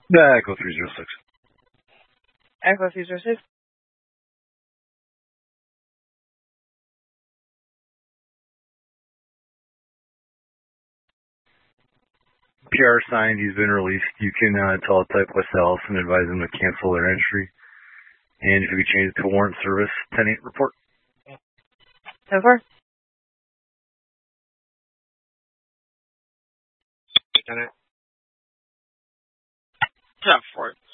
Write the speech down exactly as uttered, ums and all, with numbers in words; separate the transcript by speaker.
Speaker 1: Yeah, Echo three zero six.
Speaker 2: Echo three zero six.
Speaker 1: P R signed, he's been released. You can uh, teletype West Dallas and advise him to cancel their entry. And if you could change it to warrant service, ten eight report.
Speaker 2: ten four.
Speaker 3: ten eight. ten four.